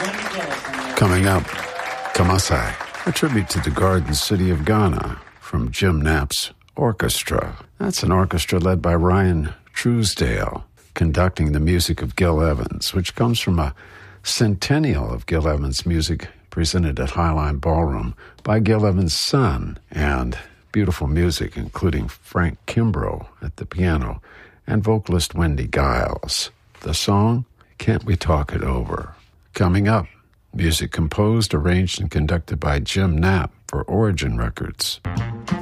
Coming up, Kamasai, a tribute to the Garden City of Ghana from Jim Knapp's orchestra. That's an orchestra led by Ryan Truesdale, conducting the music of Gil Evans, which comes from a centennial of Gil Evans' music presented at Highline Ballroom by Gil Evans' son, and beautiful music including Frank Kimbrough at the piano and vocalist Wendy Giles. The song, Can't We Talk It Over? Coming up, music composed, arranged, and conducted by Jim Knapp for Origin Records.